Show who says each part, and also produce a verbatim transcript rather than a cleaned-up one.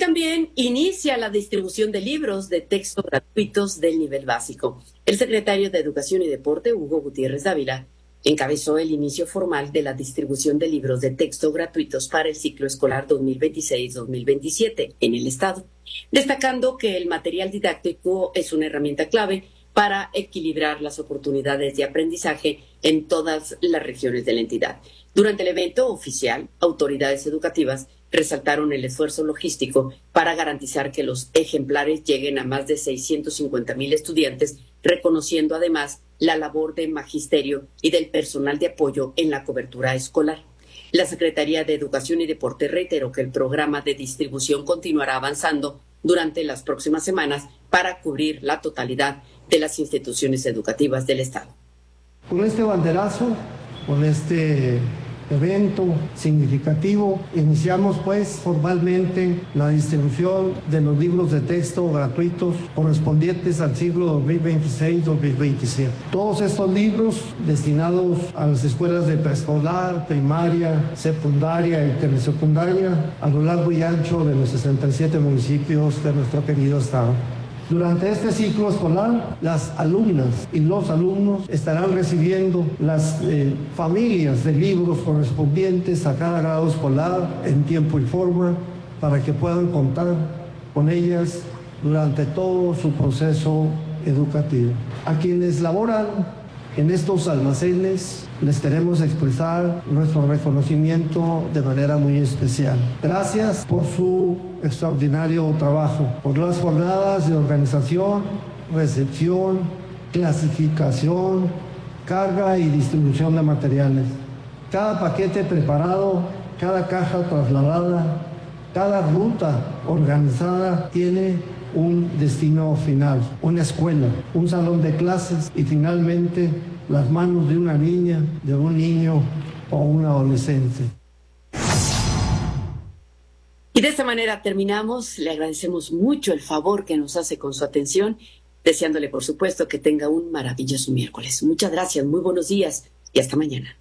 Speaker 1: también inicia la distribución de libros de texto gratuitos del nivel básico. El secretario de Educación y Deporte, Hugo Gutiérrez Dávila, encabezó el inicio formal de la distribución de libros de texto gratuitos para el ciclo escolar dos mil veintiséis dos mil veintisiete en el Estado, destacando que el material didáctico es una herramienta clave para equilibrar las oportunidades de aprendizaje en todas las regiones de la entidad. Durante el evento oficial, autoridades educativas resaltaron el esfuerzo logístico para garantizar que los ejemplares lleguen a más de seiscientos cincuenta mil estudiantes, reconociendo además la labor de magisterio y del personal de apoyo en la cobertura escolar. La Secretaría de Educación y Deporte reiteró que el programa de distribución continuará avanzando durante las próximas semanas para cubrir la totalidad de las instituciones educativas del Estado.
Speaker 2: Con este banderazo, con este evento significativo, iniciamos pues formalmente la distribución de los libros de texto gratuitos correspondientes al ciclo dos mil veintiséis dos mil veintisiete. Todos estos libros destinados a las escuelas de preescolar, primaria, secundaria y telesecundaria a lo largo y ancho de los sesenta y siete municipios de nuestro querido estado. Durante este ciclo escolar, las alumnas y los alumnos estarán recibiendo las eh, familias de libros correspondientes a cada grado escolar en tiempo y forma para que puedan contar con ellas durante todo su proceso educativo. A quienes laboran en estos almacenes les queremos expresar nuestro reconocimiento de manera muy especial. Gracias por su extraordinario trabajo, por las jornadas de organización, recepción, clasificación, carga y distribución de materiales. Cada paquete preparado, cada caja trasladada, cada ruta organizada tiene un destino final, una escuela, un salón de clases y finalmente las manos de una niña, de un niño o un adolescente.
Speaker 1: Y de esta manera terminamos. Le agradecemos mucho el favor que nos hace con su atención, deseándole por supuesto que tenga un maravilloso miércoles. Muchas gracias, muy buenos días y hasta mañana.